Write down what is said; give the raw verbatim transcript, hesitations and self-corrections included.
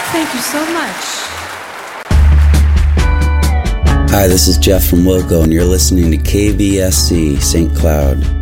Thank you so much. Hi, this is Jeff from Wilco, and you're listening to K B S C Saint Cloud.